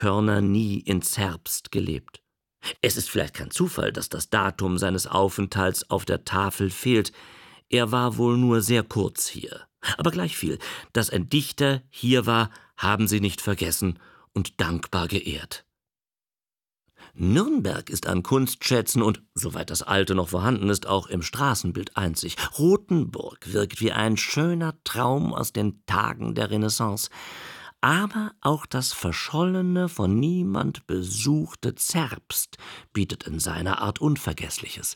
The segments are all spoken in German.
Pörner nie in Zerbst gelebt. Es ist vielleicht kein Zufall, dass das Datum seines Aufenthalts auf der Tafel fehlt. Er war wohl nur sehr kurz hier. Aber gleichviel, dass ein Dichter hier war, haben sie nicht vergessen und dankbar geehrt. Nürnberg ist an Kunstschätzen und, soweit das Alte noch vorhanden ist, auch im Straßenbild einzig. Rothenburg wirkt wie ein schöner Traum aus den Tagen der Renaissance. Aber auch das verschollene, von niemand besuchte Zerbst bietet in seiner Art Unvergessliches.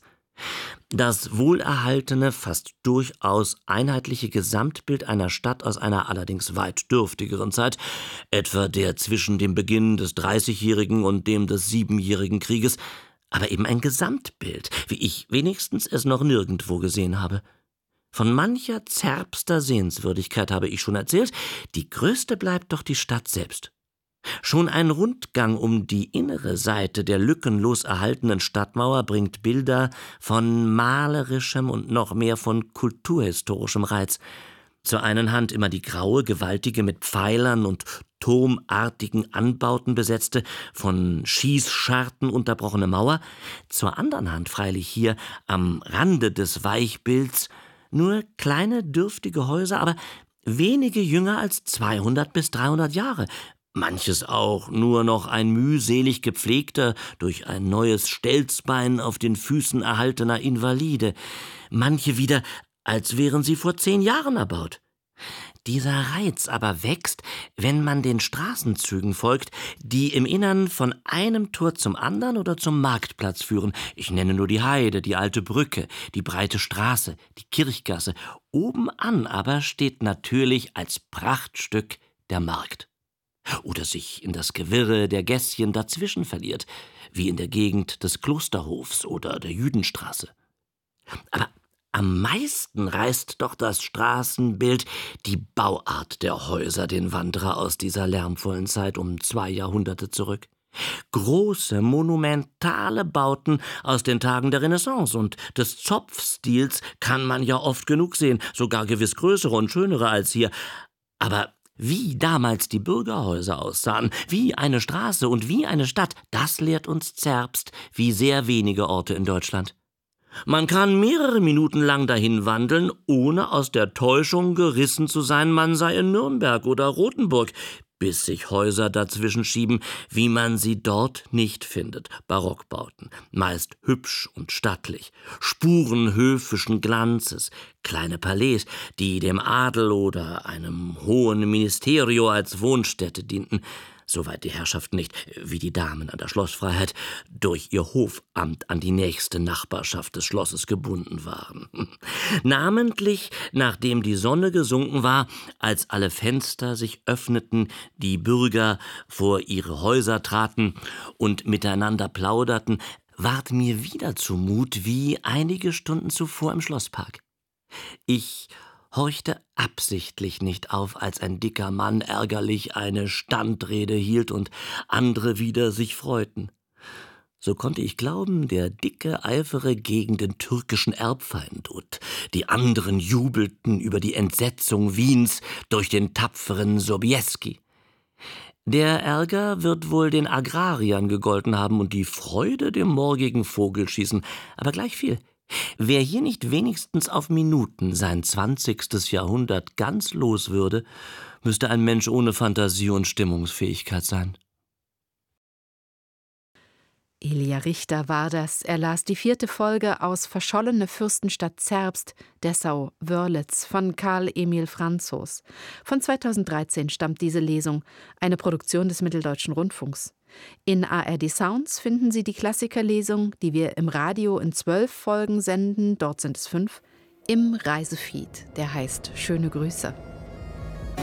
Das wohlerhaltene, fast durchaus einheitliche Gesamtbild einer Stadt aus einer allerdings weit dürftigeren Zeit, etwa der zwischen dem Beginn des Dreißigjährigen und dem des Siebenjährigen Krieges, aber eben ein Gesamtbild, wie ich wenigstens es noch nirgendwo gesehen habe. Von mancher Zerbster Sehenswürdigkeit habe ich schon erzählt, die größte bleibt doch die Stadt selbst. Schon ein Rundgang um die innere Seite der lückenlos erhaltenen Stadtmauer bringt Bilder von malerischem und noch mehr von kulturhistorischem Reiz. Zur einen Hand immer die graue, gewaltige, mit Pfeilern und turmartigen Anbauten besetzte, von Schießscharten unterbrochene Mauer, zur anderen Hand freilich hier am Rande des Weichbilds nur kleine, dürftige Häuser, aber wenige jünger als 200 bis 300 Jahre, manches auch nur noch ein mühselig gepflegter, durch ein neues Stelzbein auf den Füßen erhaltener Invalide, manche wieder, als wären sie vor 10 Jahren erbaut. Dieser Reiz aber wächst, wenn man den Straßenzügen folgt, die im Innern von einem Tor zum anderen oder zum Marktplatz führen. Ich nenne nur die Heide, die alte Brücke, die breite Straße, die Kirchgasse. Obenan aber steht natürlich als Prachtstück der Markt. Oder sich in das Gewirre der Gässchen dazwischen verliert, wie in der Gegend des Klosterhofs oder der Jüdenstraße. Aber am meisten reißt doch das Straßenbild die Bauart der Häuser den Wanderer aus dieser lärmvollen Zeit um 2 Jahrhunderte zurück. Große, monumentale Bauten aus den Tagen der Renaissance und des Zopfstils kann man ja oft genug sehen, sogar gewiss größere und schönere als hier. Aber wie damals die Bürgerhäuser aussahen, wie eine Straße und wie eine Stadt, das lehrt uns Zerbst, wie sehr wenige Orte in Deutschland. Man kann mehrere Minuten lang dahin wandeln, ohne aus der Täuschung gerissen zu sein, man sei in Nürnberg oder Rothenburg, bis sich Häuser dazwischen schieben, wie man sie dort nicht findet. Barockbauten, meist hübsch und stattlich, Spuren höfischen Glanzes, kleine Palais, die dem Adel oder einem hohen Ministerio als Wohnstätte dienten, soweit die Herrschaften nicht, wie die Damen an der Schlossfreiheit, durch ihr Hofamt an die nächste Nachbarschaft des Schlosses gebunden waren. Namentlich, nachdem die Sonne gesunken war, als alle Fenster sich öffneten, die Bürger vor ihre Häuser traten und miteinander plauderten, ward mir wieder zumut wie einige Stunden zuvor im Schlosspark. Ich horchte absichtlich nicht auf, als ein dicker Mann ärgerlich eine Standrede hielt und andere wieder sich freuten. So konnte ich glauben, der Dicke eifere gegen den türkischen Erbfeind und die anderen jubelten über die Entsetzung Wiens durch den tapferen Sobieski. Der Ärger wird wohl den Agrariern gegolten haben und die Freude dem morgigen Vogelschießen, aber gleichviel. Wer hier nicht wenigstens auf Minuten sein 20. Jahrhundert ganz los würde, müsste ein Mensch ohne Fantasie und Stimmungsfähigkeit sein. Elia Richter war das. Er las die 4. Folge aus Verschollene Fürstenstadt Zerbst, Dessau, Wörlitz von Karl Emil Franzos. Von 2013 stammt diese Lesung, eine Produktion des Mitteldeutschen Rundfunks. In ARD Sounds finden Sie die Klassikerlesung, die wir im Radio in 12 Folgen senden, dort sind es 5, im Reisefeed, der heißt Schöne Grüße.